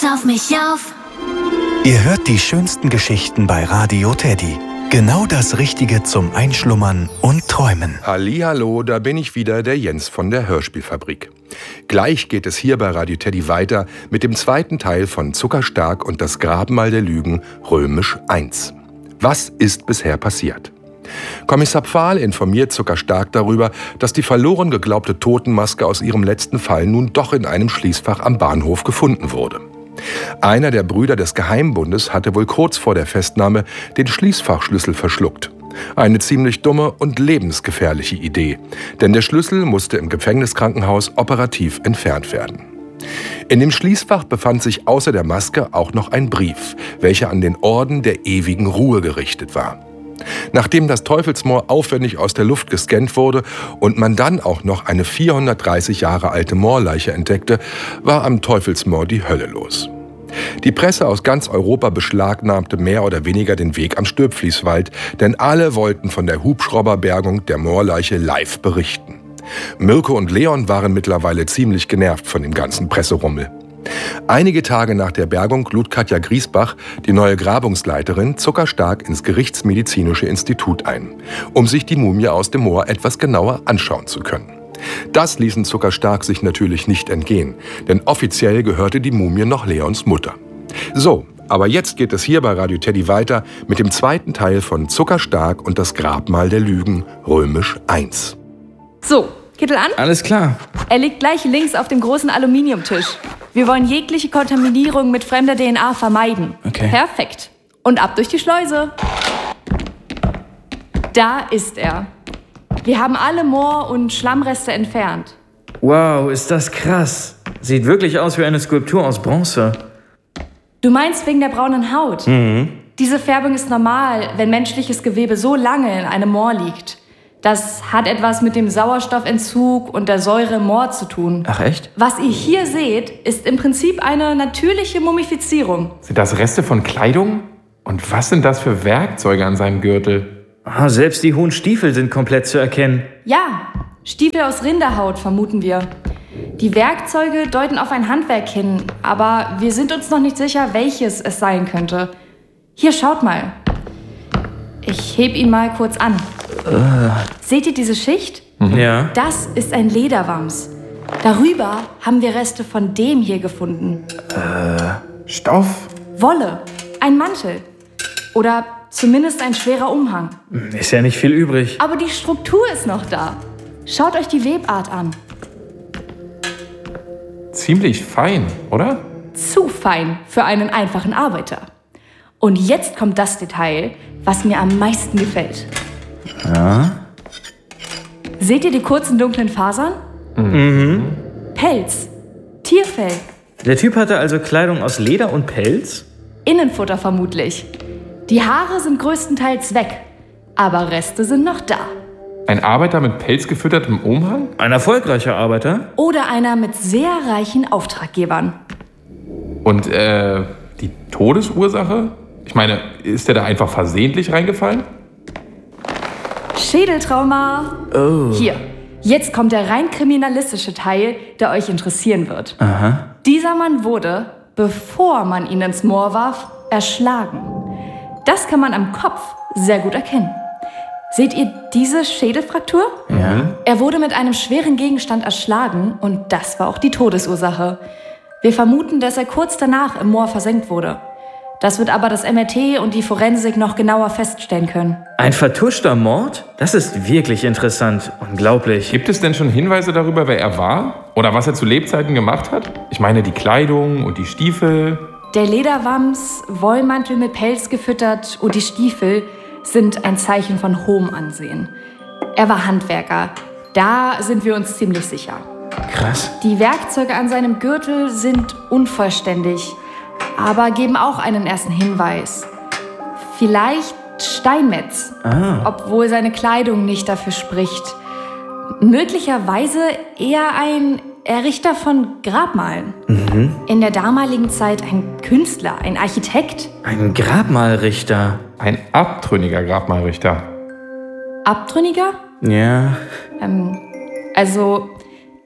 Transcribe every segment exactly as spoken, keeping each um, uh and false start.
Baut auf mich auf. Ihr hört die schönsten Geschichten bei Radio Teddy. Genau das Richtige zum Einschlummern und Träumen. Hallihallo, da bin ich wieder, der Jens von der Hörspielfabrik. Gleich geht es hier bei Radio Teddy weiter mit dem zweiten Teil von Zuckerstark und das Grabmal der Lügen, römisch eins. Was ist bisher passiert? Kommissar Pfahl informiert Zuckerstark darüber, dass die verloren geglaubte Totenmaske aus ihrem letzten Fall nun doch in einem Schließfach am Bahnhof gefunden wurde. Einer der Brüder des Geheimbundes hatte wohl kurz vor der Festnahme den Schließfachschlüssel verschluckt. Eine ziemlich dumme und lebensgefährliche Idee, denn der Schlüssel musste im Gefängniskrankenhaus operativ entfernt werden. In dem Schließfach befand sich außer der Maske auch noch ein Brief, welcher an den Orden der ewigen Ruhe gerichtet war. Nachdem das Teufelsmoor aufwendig aus der Luft gescannt wurde und man dann auch noch eine vierhundertdreißig Jahre alte Moorleiche entdeckte, war am Teufelsmoor die Hölle los. Die Presse aus ganz Europa beschlagnahmte mehr oder weniger den Weg am Stöpflieswald, denn alle wollten von der Hubschrauberbergung der Moorleiche live berichten. Mirko und Leon waren mittlerweile ziemlich genervt von dem ganzen Presserummel. Einige Tage nach der Bergung lud Katja Griesbach, die neue Grabungsleiterin, Zuckerstark ins Gerichtsmedizinische Institut ein, um sich die Mumie aus dem Moor etwas genauer anschauen zu können. Das ließen Zuckerstark sich natürlich nicht entgehen, denn offiziell gehörte die Mumie noch Leons Mutter. So, aber jetzt geht es hier bei Radio Teddy weiter mit dem zweiten Teil von Zuckerstark und das Grabmal der Lügen, römisch eins. So, Kittel an? Alles klar. Er liegt gleich links auf dem großen Aluminiumtisch. Wir wollen jegliche Kontaminierung mit fremder D N A vermeiden. Okay. Perfekt. Und ab durch die Schleuse. Da ist er. Wir haben alle Moor- und Schlammreste entfernt. Wow, ist das krass. Sieht wirklich aus wie eine Skulptur aus Bronze. Du meinst wegen der braunen Haut? Mhm. Diese Färbung ist normal, wenn menschliches Gewebe so lange in einem Moor liegt. Das hat etwas mit dem Sauerstoffentzug und der Säure im Moor zu tun. Ach echt? Was ihr hier seht, ist im Prinzip eine natürliche Mumifizierung. Sind das Reste von Kleidung? Und was sind das für Werkzeuge an seinem Gürtel? Ah, selbst die hohen Stiefel sind komplett zu erkennen. Ja, Stiefel aus Rinderhaut vermuten wir. Die Werkzeuge deuten auf ein Handwerk hin, aber wir sind uns noch nicht sicher, welches es sein könnte. Hier, schaut mal. Ich heb ihn mal kurz an. Uh. Seht ihr diese Schicht? Mhm. Ja. Das ist ein Lederwams. Darüber haben wir Reste von dem hier gefunden. Äh, Stoff? Wolle. Ein Mantel. Oder zumindest ein schwerer Umhang. Ist ja nicht viel übrig. Aber die Struktur ist noch da. Schaut euch die Webart an. Ziemlich fein, oder? Zu fein für einen einfachen Arbeiter. Und jetzt kommt das Detail, was mir am meisten gefällt. Ja. Seht ihr die kurzen dunklen Fasern? Mhm. Pelz. Tierfell. Der Typ hatte also Kleidung aus Leder und Pelz? Innenfutter vermutlich. Die Haare sind größtenteils weg, aber Reste sind noch da. Ein Arbeiter mit Pelz gefüttertem Umhang? Ein erfolgreicher Arbeiter? Oder einer mit sehr reichen Auftraggebern. Und äh, die Todesursache? Ich meine, ist der da einfach versehentlich reingefallen? Schädeltrauma. Oh. Hier, jetzt kommt der rein kriminalistische Teil, der euch interessieren wird. Aha. Dieser Mann wurde, bevor man ihn ins Moor warf, erschlagen. Das kann man am Kopf sehr gut erkennen. Seht ihr diese Schädelfraktur? Ja. Er wurde mit einem schweren Gegenstand erschlagen und das war auch die Todesursache. Wir vermuten, dass er kurz danach im Moor versenkt wurde. Das wird aber das M R T und die Forensik noch genauer feststellen können. Ein vertuschter Mord? Das ist wirklich interessant. Unglaublich. Gibt es denn schon Hinweise darüber, wer er war? Oder was er zu Lebzeiten gemacht hat? Ich meine, die Kleidung und die Stiefel. Der Lederwams, Wollmantel mit Pelz gefüttert und die Stiefel sind ein Zeichen von hohem Ansehen. Er war Handwerker. Da sind wir uns ziemlich sicher. Krass. Die Werkzeuge an seinem Gürtel sind unvollständig, aber geben auch einen ersten Hinweis. Vielleicht Steinmetz, ah. obwohl seine Kleidung nicht dafür spricht. Möglicherweise eher ein Errichter von Grabmalen. Mhm. In der damaligen Zeit ein Künstler, ein Architekt. Ein Grabmalrichter. Ein abtrünniger Grabmalrichter. Abtrünniger? Ja. Ähm, also,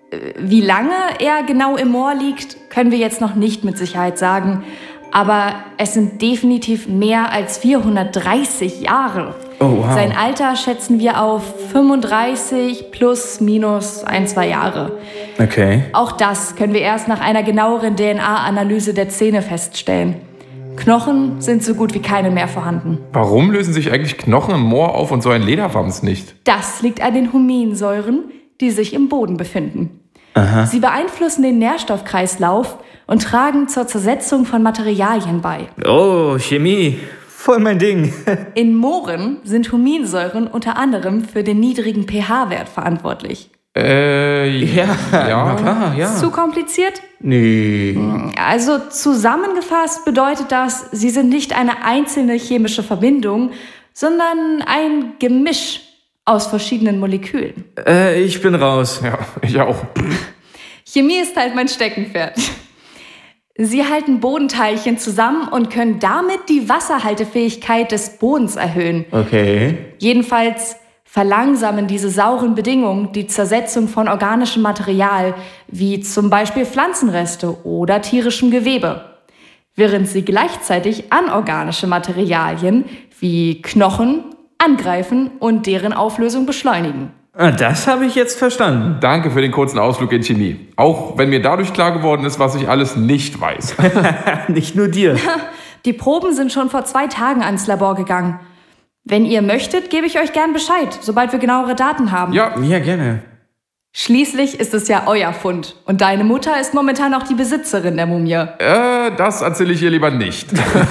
Wie lange er genau im Moor liegt, können wir jetzt noch nicht mit Sicherheit sagen. Aber es sind definitiv mehr als vierhundertdreißig Jahre. Oh, wow. Sein Alter schätzen wir auf fünfunddreißig plus minus ein, zwei Jahre. Okay. Auch das können wir erst nach einer genaueren D N A-Analyse der Zähne feststellen. Knochen sind so gut wie keine mehr vorhanden. Warum lösen sich eigentlich Knochen im Moor auf und so ein Lederwams nicht? Das liegt an den Huminsäuren, die sich im Boden befinden. Aha. Sie beeinflussen den Nährstoffkreislauf und tragen zur Zersetzung von Materialien bei. Oh, Chemie. Voll mein Ding. In Mooren sind Huminsäuren unter anderem für den niedrigen pH-Wert verantwortlich. Äh, Ja, ja. na klar, ja. Zu kompliziert? Nee. Also zusammengefasst bedeutet das, sie sind nicht eine einzelne chemische Verbindung, sondern ein Gemisch aus verschiedenen Molekülen. Äh, ich bin raus. Ja, ich auch. Chemie ist halt mein Steckenpferd. Sie halten Bodenteilchen zusammen und können damit die Wasserhaltefähigkeit des Bodens erhöhen. Okay. Jedenfalls verlangsamen diese sauren Bedingungen die Zersetzung von organischem Material, wie zum Beispiel Pflanzenreste oder tierischem Gewebe, während sie gleichzeitig anorganische Materialien wie Knochen angreifen und deren Auflösung beschleunigen. Ah, das habe ich jetzt verstanden. Danke für den kurzen Ausflug in Chemie. Auch wenn mir dadurch klar geworden ist, was ich alles nicht weiß. Nicht nur dir. Die Proben sind schon vor zwei Tagen ans Labor gegangen. Wenn ihr möchtet, gebe ich euch gern Bescheid, sobald wir genauere Daten haben. Ja, Ja, gerne. Schließlich ist es ja euer Fund. Und deine Mutter ist momentan auch die Besitzerin der Mumie. äh, das erzähle ich ihr lieber nicht.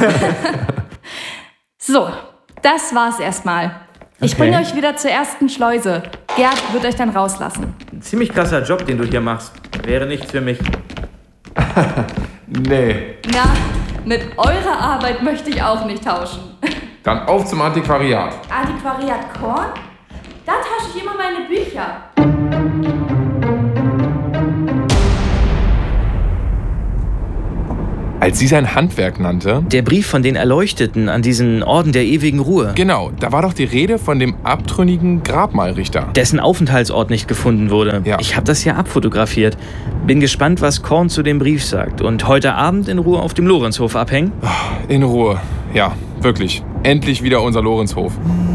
So, das war's erstmal. Ich Okay. bringe euch wieder zur ersten Schleuse. Gerd wird euch dann rauslassen. Ein ziemlich krasser Job, den du hier machst. Wäre nichts für mich. Nee. Na, mit eurer Arbeit möchte ich auch nicht tauschen. Dann auf zum Antiquariat. Antiquariat Korn? Da tausche ich immer meine Bücher. Als sie sein Handwerk nannte, Der Brief von den Erleuchteten an diesen Orden der ewigen Ruhe, genau, da war doch die Rede von dem abtrünnigen Grabmalrichter. dessen Aufenthaltsort nicht gefunden wurde. Ja. Ich habe das ja abfotografiert. Bin gespannt, was Korn zu dem Brief sagt. Und heute Abend in Ruhe auf dem Lorenzhof abhängen. In Ruhe. Ja, wirklich. Endlich wieder unser Lorenzhof.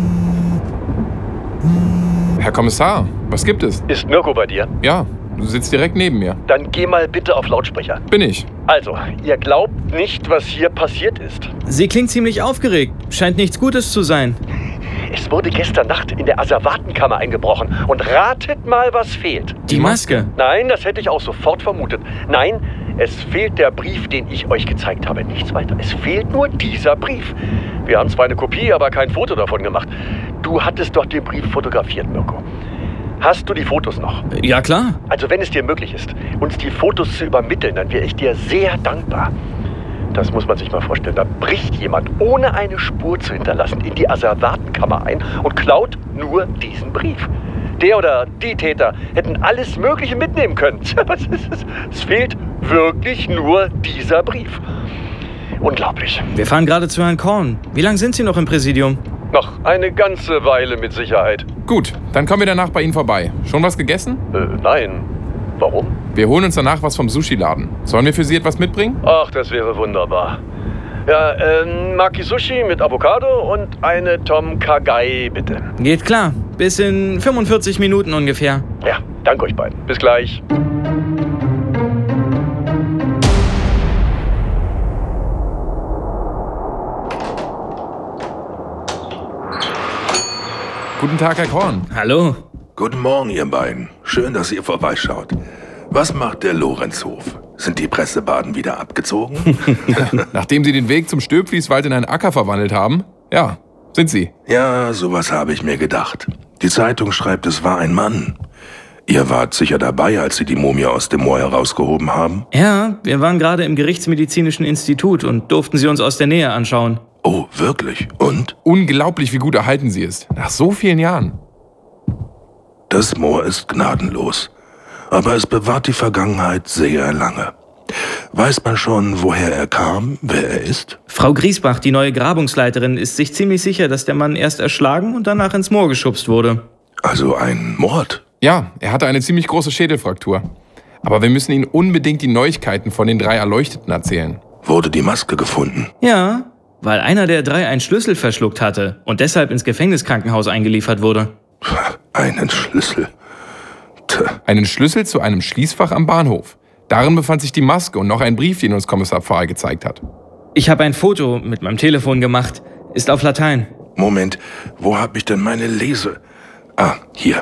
Herr Kommissar, was gibt es? Ist Mirko bei dir? Ja, du sitzt direkt neben mir. Dann geh mal bitte auf Lautsprecher. Bin ich. Also, ihr glaubt nicht, was hier passiert ist. Sie klingt ziemlich aufgeregt. Scheint nichts Gutes zu sein. Es wurde gestern Nacht in der Asservatenkammer eingebrochen. Und ratet mal, was fehlt. Die Maske. Nein, das hätte ich auch sofort vermutet. Nein, es fehlt der Brief, den ich euch gezeigt habe. Nichts weiter. Es fehlt nur dieser Brief. Wir haben zwar eine Kopie, aber kein Foto davon gemacht. Du hattest doch den Brief fotografiert, Mirko. Hast du die Fotos noch? Ja, klar. Also wenn es dir möglich ist, uns die Fotos zu übermitteln, dann wäre ich dir sehr dankbar. Das muss man sich mal vorstellen. Da bricht jemand, ohne eine Spur zu hinterlassen, in die Asservatenkammer ein und klaut nur diesen Brief. Der oder die Täter hätten alles Mögliche mitnehmen können. Was ist es? Es fehlt wirklich nur dieser Brief. Unglaublich. Wir fahren gerade zu Herrn Korn. Wie lange sind Sie noch im Präsidium? Noch eine ganze Weile mit Sicherheit. Gut, dann kommen wir danach bei Ihnen vorbei. Schon was gegessen? Äh, nein. Warum? Wir holen uns danach was vom Sushi-Laden. Sollen wir für Sie etwas mitbringen? Ach, das wäre wunderbar. Ja, äh, Maki Sushi mit Avocado und eine Tom Kha-Gai, bitte. Geht klar. Bis in fünfundvierzig Minuten ungefähr. Ja, danke euch beiden. Bis gleich. Guten Tag, Herr Korn. Hallo. Guten Morgen, ihr beiden. Schön, dass ihr vorbeischaut. Was macht der Lorenzhof? Sind die Pressebaden wieder abgezogen? Nachdem Sie den Weg zum Stöbflieswald in einen Acker verwandelt haben? Ja, sind Sie. Ja, sowas habe ich mir gedacht. Die Zeitung schreibt, es war ein Mann. Ihr wart sicher dabei, als sie die Mumie aus dem Moor herausgehoben haben? Ja, wir waren gerade im Gerichtsmedizinischen Institut und durften sie uns aus der Nähe anschauen. Oh, wirklich? Und? Unglaublich, wie gut erhalten sie ist. Nach so vielen Jahren. Das Moor ist gnadenlos. Aber es bewahrt die Vergangenheit sehr lange. Weiß man schon, woher er kam, wer er ist? Frau Griesbach, die neue Grabungsleiterin, ist sich ziemlich sicher, dass der Mann erst erschlagen und danach ins Moor geschubst wurde. Also ein Mord? Ja, er hatte eine ziemlich große Schädelfraktur. Aber wir müssen Ihnen unbedingt die Neuigkeiten von den drei Erleuchteten erzählen. Wurde die Maske gefunden? Ja, weil einer der drei einen Schlüssel verschluckt hatte und deshalb ins Gefängniskrankenhaus eingeliefert wurde. Einen Schlüssel? Tja. Einen Schlüssel zu einem Schließfach am Bahnhof. Darin befand sich die Maske und noch ein Brief, den uns Kommissar Pfahl gezeigt hat. Ich habe ein Foto mit meinem Telefon gemacht. Ist auf Latein. Moment, wo habe ich denn meine Lese? Ah, hier.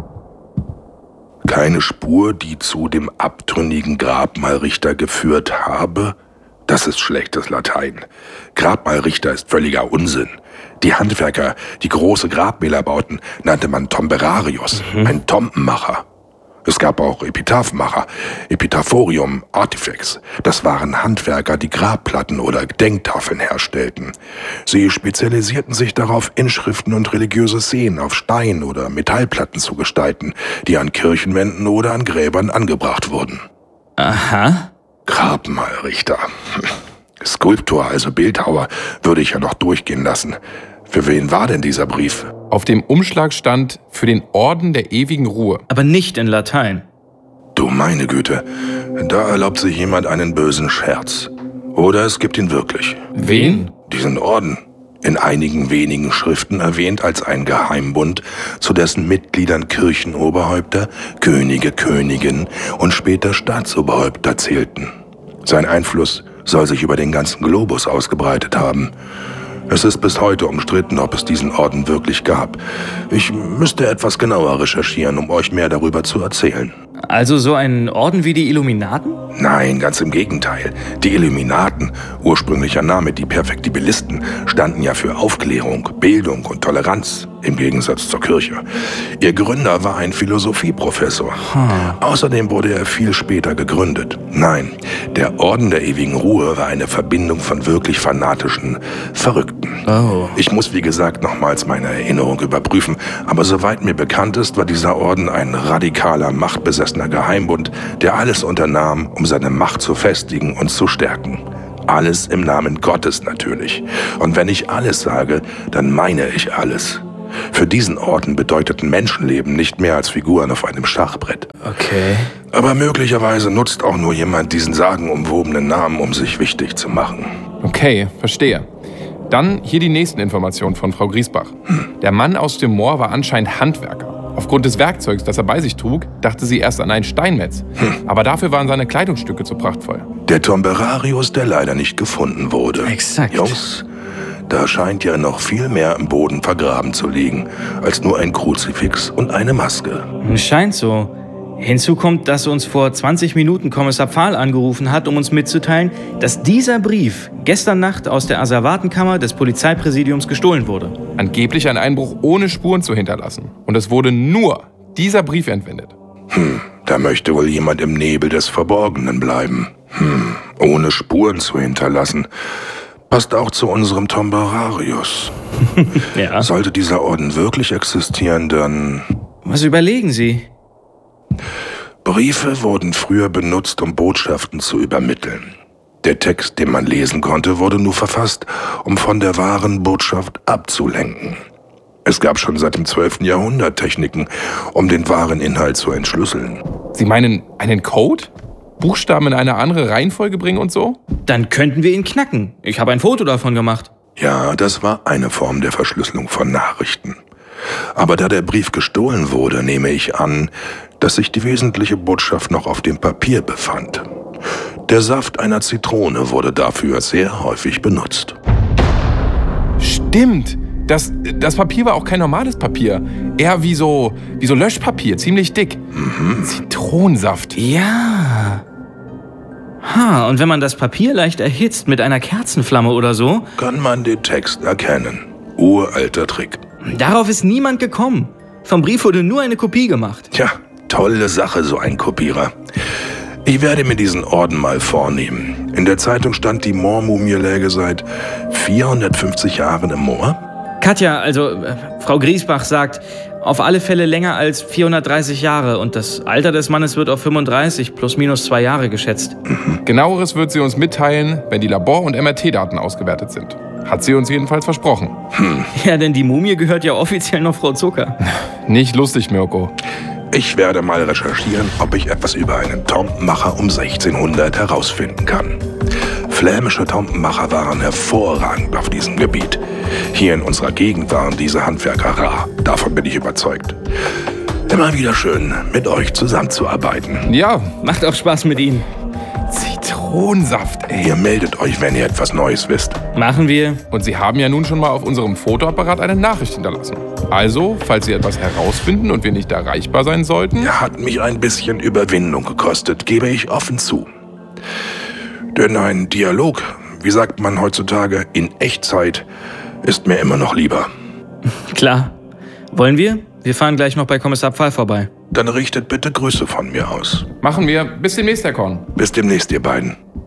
Keine Spur, die zu dem abtrünnigen Grabmalrichter geführt habe? Das ist schlechtes Latein. Grabmalrichter ist völliger Unsinn. Die Handwerker, die große Grabmäler bauten, nannte man Tomberarius, mhm. ein Tombenmacher. Es gab auch Epitaphmacher, Epitaphorium, Artifex. Das waren Handwerker, die Grabplatten oder Gedenktafeln herstellten. Sie spezialisierten sich darauf, Inschriften und religiöse Szenen auf Stein- oder Metallplatten zu gestalten, die an Kirchenwänden oder an Gräbern angebracht wurden. Aha. Grabmalrichter. Skulptor, also Bildhauer, würde ich ja noch durchgehen lassen. Für wen war denn dieser Brief? Auf dem Umschlag stand für den Orden der ewigen Ruhe. Aber nicht in Latein. Du meine Güte, da erlaubt sich jemand einen bösen Scherz. Oder es gibt ihn wirklich. Wen? Diesen Orden. In einigen wenigen Schriften erwähnt als ein Geheimbund, zu dessen Mitgliedern Kirchenoberhäupter, Könige, Königinnen und später Staatsoberhäupter zählten. Sein Einfluss soll sich über den ganzen Globus ausgebreitet haben. Es ist bis heute umstritten, ob es diesen Orden wirklich gab. Ich müsste etwas genauer recherchieren, um euch mehr darüber zu erzählen. Also so ein Orden wie die Illuminaten? Nein, ganz im Gegenteil. Die Illuminaten, ursprünglicher Name die Perfektibilisten, standen ja für Aufklärung, Bildung und Toleranz, im Gegensatz zur Kirche. Ihr Gründer war ein Philosophieprofessor. Hm. Außerdem wurde er viel später gegründet. Nein, der Orden der ewigen Ruhe war eine Verbindung von wirklich fanatischen Verrückten. Oh. Ich muss, wie gesagt, nochmals meine Erinnerung überprüfen, aber soweit mir bekannt ist, war dieser Orden ein radikaler, machtbesessener Geheimbund, der alles unternahm, um seine Macht zu festigen und zu stärken. Alles im Namen Gottes natürlich. Und wenn ich alles sage, dann meine ich alles. Für diesen Orden bedeuteten Menschenleben nicht mehr als Figuren auf einem Schachbrett. Okay. Aber möglicherweise nutzt auch nur jemand diesen sagenumwobenen Namen, um sich wichtig zu machen. Okay, verstehe. Dann hier die nächsten Informationen von Frau Griesbach. Hm. Der Mann aus dem Moor war anscheinend Handwerker. Aufgrund des Werkzeugs, das er bei sich trug, dachte sie erst an ein Steinmetz. Hm. Aber dafür waren seine Kleidungsstücke zu prachtvoll. Der Tomberarius, der leider nicht gefunden wurde. Exakt. Jungs, da scheint ja noch viel mehr im Boden vergraben zu liegen, als nur ein Kruzifix und eine Maske. Scheint so. Hinzu kommt, dass uns vor zwanzig Minuten Kommissar Pfahl angerufen hat, um uns mitzuteilen, dass dieser Brief gestern Nacht aus der Asservatenkammer des Polizeipräsidiums gestohlen wurde. Angeblich ein Einbruch ohne Spuren zu hinterlassen. Und es wurde nur dieser Brief entwendet. Hm, da möchte wohl jemand im Nebel des Verborgenen bleiben. Hm, ohne Spuren zu hinterlassen. Passt auch zu unserem Tomberarius. Ja. Sollte dieser Orden wirklich existieren, dann... Was überlegen Sie? Briefe wurden früher benutzt, um Botschaften zu übermitteln. Der Text, den man lesen konnte, wurde nur verfasst, um von der wahren Botschaft abzulenken. Es gab schon seit dem zwölften Jahrhundert Techniken, um den wahren Inhalt zu entschlüsseln. Sie meinen einen Code? Buchstaben in eine andere Reihenfolge bringen und so? Dann könnten wir ihn knacken. Ich habe ein Foto davon gemacht. Ja, das war eine Form der Verschlüsselung von Nachrichten. Aber da der Brief gestohlen wurde, nehme ich an, dass sich die wesentliche Botschaft noch auf dem Papier befand. Der Saft einer Zitrone wurde dafür sehr häufig benutzt. Stimmt! Das, das Papier war auch kein normales Papier. Eher wie so, wie so Löschpapier, ziemlich dick. Mhm. Zitronensaft. Ja. Ha, und wenn man das Papier leicht erhitzt mit einer Kerzenflamme oder so... Kann man den Text erkennen. Uralter Trick. Darauf ist niemand gekommen. Vom Brief wurde nur eine Kopie gemacht. Tja, tolle Sache, so ein Kopierer. Ich werde mir diesen Orden mal vornehmen. In der Zeitung stand, die Moormumie läge seit vierhundertfünfzig Jahren im Moor. Katja, also äh, Frau Griesbach sagt, auf alle Fälle länger als vierhundertdreißig Jahre und das Alter des Mannes wird auf fünfunddreißig plus minus zwei Jahre geschätzt. Mhm. Genaueres wird sie uns mitteilen, wenn die Labor- und M R T-Daten ausgewertet sind. Hat sie uns jedenfalls versprochen. Hm. Ja, denn die Mumie gehört ja offiziell noch Frau Zucker. Nicht lustig, Mirko. Ich werde mal recherchieren, ob ich etwas über einen Tomtenmacher um sechzehnhundert herausfinden kann. Flämische Tomtenmacher waren hervorragend auf diesem Gebiet. Hier in unserer Gegend waren diese Handwerker rar. Davon bin ich überzeugt. Immer wieder schön, mit euch zusammenzuarbeiten. Ja, Macht auch Spaß mit Ihnen. Zitronensaft, ey. Ihr meldet euch, wenn ihr etwas Neues wisst. Machen wir. Und Sie haben ja nun schon mal auf unserem Fotoapparat eine Nachricht hinterlassen. Also, falls Sie etwas herausfinden und wir nicht erreichbar sein sollten... Er hat mich ein bisschen Überwindung gekostet, gebe ich offen zu. Denn ein Dialog, wie sagt man heutzutage, in Echtzeit, ist mir immer noch lieber. Klar. Wollen wir? Wir fahren gleich noch bei Kommissar Pfahl vorbei. Dann richtet bitte Grüße von mir aus. Machen wir. Bis demnächst, Herr Korn. Bis demnächst, ihr beiden.